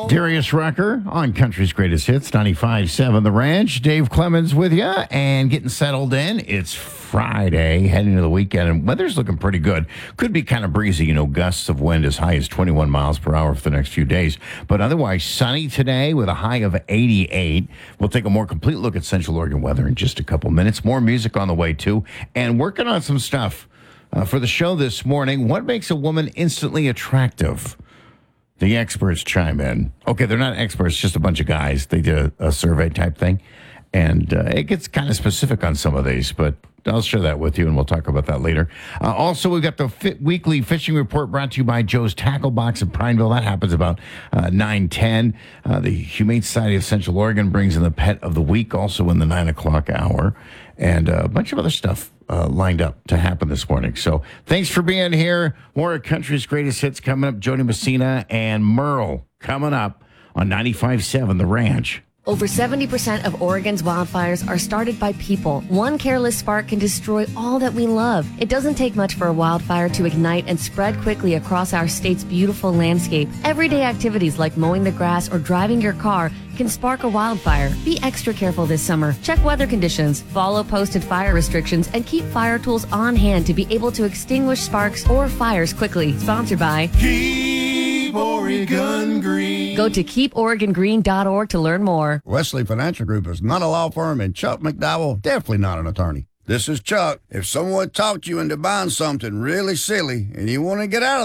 Darius Rucker on Country's Greatest Hits, 95.7 The Ranch. Dave Clemens with you and getting settled in. It's Friday, heading into the weekend, and weather's looking pretty good. Could be kind of breezy, gusts of wind as high as 21 miles per hour for the next few days. But otherwise, sunny today with a high of 88. We'll take a more complete look at Central Oregon weather in just a couple minutes. More music on the way, too, and working on some stuff for the show this morning. What makes a woman instantly attractive? The experts chime in. Okay, they're not experts, just a bunch of guys. They did a survey type thing, and it gets kind of specific on some of these, but I'll share that with you, and we'll talk about that later. Also, we've got the weekly fishing report brought to you by Joe's Tackle Box in Prineville. That happens about 9:10. The Humane Society of Central Oregon brings in the Pet of the Week, also in the 9 o'clock hour, and a bunch of other stuff lined up to happen this morning. So thanks for being here. More of Country's Greatest Hits coming up. Jody Messina and Merle coming up on 95.7 The Ranch. Over 70% of Oregon's wildfires are started by people. One careless spark can destroy all that we love. It doesn't take much for a wildfire to ignite and spread quickly across our state's beautiful landscape. Everyday activities like mowing the grass or driving your car can spark a wildfire. Be extra careful this summer. Check weather conditions, follow posted fire restrictions, and keep fire tools on hand to be able to extinguish sparks or fires quickly. Sponsored by Keep Oregon Green. Go to keeporegongreen.org to learn more. Wesley Financial Group is not a law firm, and Chuck McDowell, definitely not an attorney. This is Chuck. If someone talked you into buying something really silly and you want to get out of